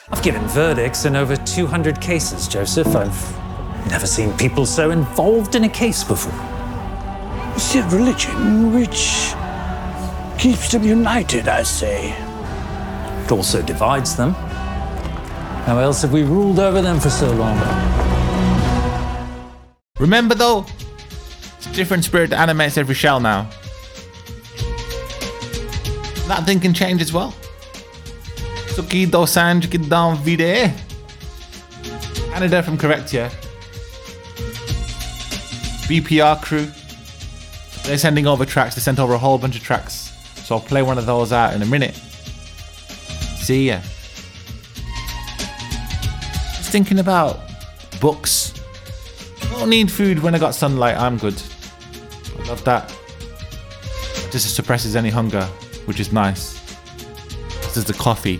I've given verdicts in over 200 cases, Joseph. I've never seen people so involved in a case before. It's a religion which keeps them united, I say. It also divides them. How else have we ruled over them for so long? Remember though, it's a different spirit that animates every shell now. That thing can change as well. Suki dosanj kidan vide. Canada from Correctia. BPR crew. They're sending over tracks. They sent over a whole bunch of tracks. So I'll play one of those out in a minute. See ya. Just thinking about books. I don't need food when I got sunlight. I'm good. I love that. It just suppresses any hunger, which is nice. This is the coffee.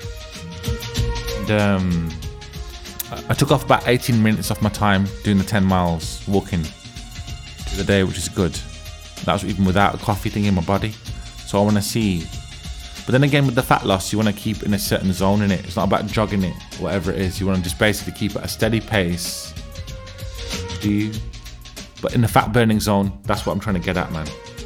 And, I took off about 18 minutes off my time doing the 10 miles walking the day, which is good. That was even without a coffee thing in my body. So I want to see. But then again, with the fat loss, you want to keep in a certain zone in it. It's not about jogging it, whatever it is. You want to just basically keep at a steady pace. Do you? But in the fat burning zone, that's what I'm trying to get at, man.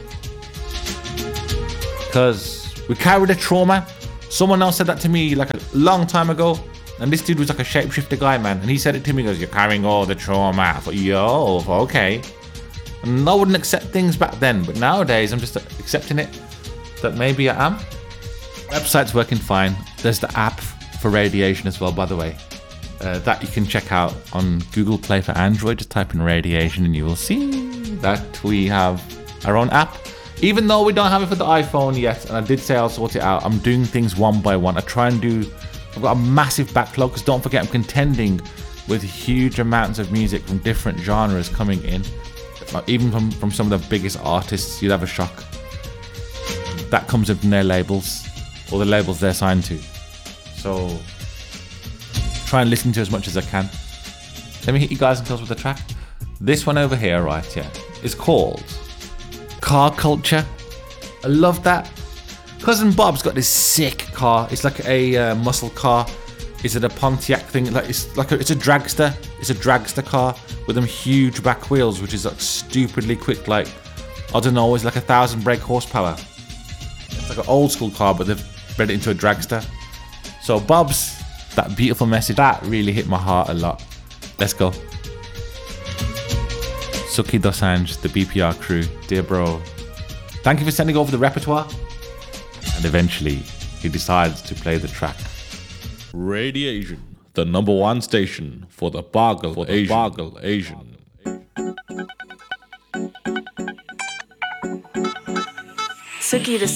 Because we carry the trauma. Someone else said that to me like a long time ago. And this dude was like a shapeshifter guy, man. And he said it to me, he goes, you're carrying all the trauma. I thought, yo, okay. And I wouldn't accept things back then. But nowadays, I'm just accepting it. That maybe I am. Website's working fine. There's the app for radiation as well, by the way. That you can check out on Google Play for Android. Just type in radiation and you will see that we have our own app. Even though we don't have it for the iPhone yet, and I did say I'll sort it out, I'm doing things one by one. I've got a massive backlog, because don't forget I'm contending with huge amounts of music from different genres coming in. Even from some of the biggest artists, you'd have a shock. That comes in from their labels, or the labels they're signed to. So try and listen to as much as I can. Let me hit you guys and close with the track. This one over here, right, yeah, is called Car Culture. I love that. Cousin Bob's got this sick car. It's like a muscle car. Is it a Pontiac thing? It's a dragster. It's a dragster car with them huge back wheels, which is like stupidly quick. Like, I don't know, it's like 1,000 brake horsepower. It's like an old school car, but they've made it into a dragster. So Bob's, that beautiful message, that really hit my heart a lot. Let's go. Suki Dosanj, the BPR crew, dear bro. Thank you for sending over the repertoire. And eventually, he decides to play the track. Radiation, the #1 station for the Bargle Asian. Suki